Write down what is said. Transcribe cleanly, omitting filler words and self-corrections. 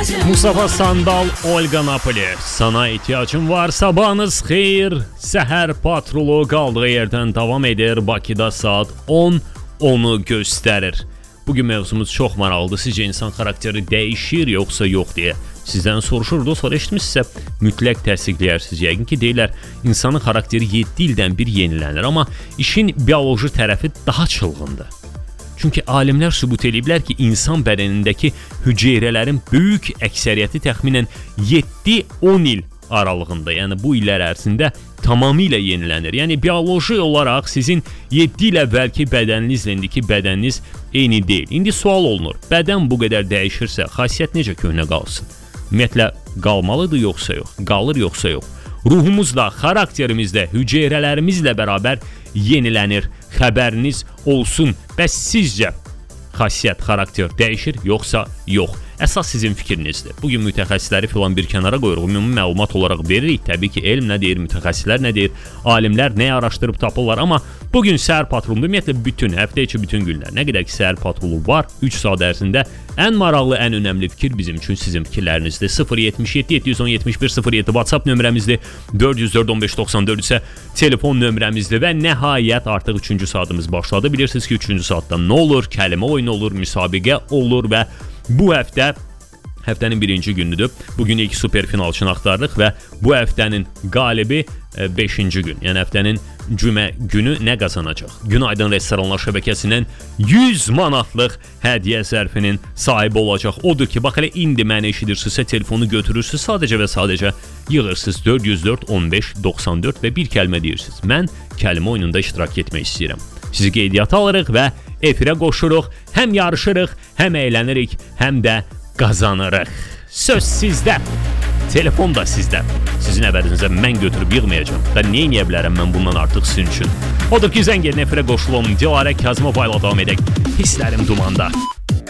Mustafa Sandal, Olga Napoli. Sana ihtiyacım var, sabahınız xeyir. Səhər patrolu qaldığı yerdən davam edir. Bakıda saat 10 onu göstərir. Bugün mevzumuz çox maraqlıdır. Sizcə insan xarakteri dəyişir yoxsa yox deyə sizdən soruşurdu. Sonra eşitmişsə mütləq təsdiqləyirsiniz. Yəqin ki deyirlər insanın xarakteri 7 ildən bir yenilənir. Amma işin bioloji tərəfi daha çılğındır. Çünki alimlər sübut ediblər ki, insan bədənindəki hüceyrələrin böyük əksəriyyəti təxminən 7-10 il aralığında, yəni bu illər ərzində tamamilə yenilənir. Yəni bioloji olaraq sizin 7 il əvvəlki bədəninizlə indiki bədəniniz eyni deyil. İndi sual olunur, bədən bu qədər dəyişirsə, xasiyyət necə köhnə qalsın? Ümumiyyətlə, qalmalıdır yoxsa yox? Qalır yoxsa yox? Ruhumuzla, xarakterimizlə, hüceyrələrimizlə bərabər yenilənir. Xəbəriniz olsun. Bəs sizcə xasiyyət, xarakter dəyişir yoxsa yox? Əsas sizin fikrinizdir. Bugün mütəxəssisləri filan bir kənara qoyuruq, ümumi məlumat olaraq veririk. Təbii ki, elm nə deyir, mütəxəssislər nə deyir, alimlər nə araşdırıb tapırlar. Amma bugün səhər patrolunda ümumiyyətlə bütün, həftə içi bütün günlər, nə qədər ki səhər patrolu var, 3 saat ərzində ən maraqlı, ən önəmli fikir bizim üçün sizin fikirlərinizdir. 077 710 71 07 WhatsApp nömrəmizdir. 404 15 94 isə telefon nömrəmizdir və nəhayət artıq 3-cü saatımız başladı. Bilirsiniz ki, 3-cü saatda nə olur? Kəlimə oyunu olur, müsabiqə olur və bu həftənin birinci günüdür. Bugün ilk super finalçını axtarırıq və bu həftənin qalibi 5-ci gün. Yəni həftənin cümə günü nə qazanacaq? Günaydın Restoranlar şəbəkəsindən 100 manatlıq hədiyyə zərfinin sahibi olacaq. Odur ki, bax elə indi məni eşidirsinizsə telefonu götürürsünüz, sadəcə və sadəcə yığırsınız 404 15 94 və bir kəlmə deyirsiniz. Mən kəlmə oyununda iştirak etmək istəyirəm. Sizi qeydiyyata alırıq və efirə qoşuruq. Həm yarışırıq, həm əylənirik, həm də qazanırıq. Söz sizdə. Telefon da sizdə. Sizin əvəzinizə mən götürüb yığmayacağım. Və niyə eləyə bilərəm mən bundan artıq sizin üçün? Odur ki, zəng edin, efirə qoşulun. Dilarə Kazımovayla davam edək. Hisslərim dumanda.